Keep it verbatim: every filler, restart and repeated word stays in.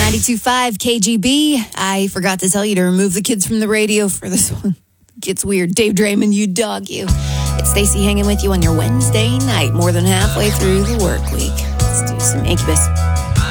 ninety-two point five K G B. I forgot to tell you to remove the kids from the radio for this one. It gets weird. Dave Draymond, you dog, you. It's Stacey hanging with you on your Wednesday night, more than halfway through the work week. Let's do some Incubus.